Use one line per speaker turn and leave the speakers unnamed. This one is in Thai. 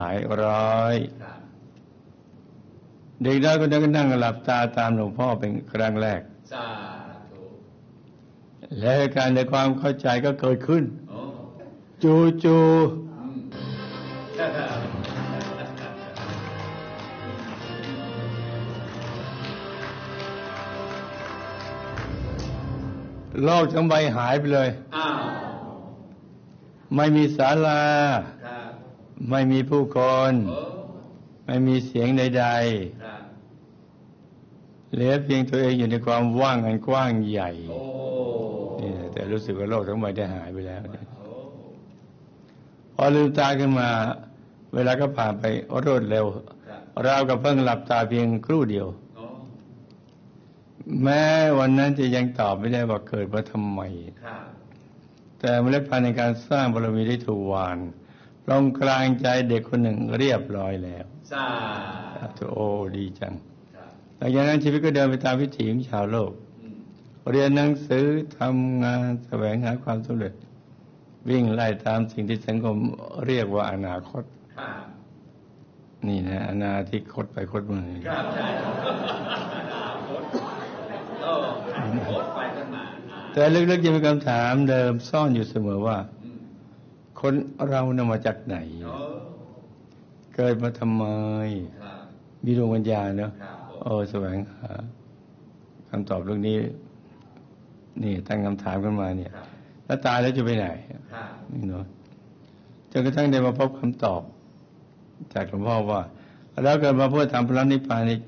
หายร้อยเด็กน้อยคนนั้นก็นั่งหลับตาตามหลวงพ่อเป็นครั้งแรก
สาธุ
และการในความเข้าใจก็เกิดขึ้นจู โลกทั้งใบหายไปเลยไม่มีศาลาไม่มีผู้คนไม่มีเสียงใดๆเหลือเพียงตัวเองอยู่ในความว่างอันกว้างใหญ่นี่แต่รู้สึกว่าโลกทั้งใบได้หายไปแล้วพอลืมตาขึ้นมาเวลาก็ผ่านไปรวดเร็วราวกับเพิ่งหลับตาเพียงครู่เดียวแม้วันนั้นจะยังตอบไม่ได้ว่าเกิดมาทำไมแต่เมล็ดพันธุ์ในการสร้างบารมีได้ถูกหว่านลงกลางใจเด็กคนหนึ่งเรียบร้อยแล้ว
สา
ธุโอ้ดีจังหลังจากนั้นชีวิตก็เดินไปตามวิถีของชาวโลกเรียนหนังสือทำงานแสวงหาความสำเร็จวิ่งไล่ตามสิ่งที่สังคมเรียกว่าอนาคตนี่นะอนาที่คตไปคตมาแต่ลึกๆยังมีคำถามเดิมซ่อนอยู่เสมอว่าคนเรานำมาจากไหนเกิดมาทำไมมีดวงวิญญาณเนาะแสวงหาคำตอบเรื่องนี้นี่ตั้งคำถามขึ้นมาเนี่ยแล้วตายแล้วจะไปไหนนี่เนาะจนกระทั่งได้มาพบคำตอบจากหลวงพ่อว่าเราเกิดมาเพื่อทำพระนิพพาน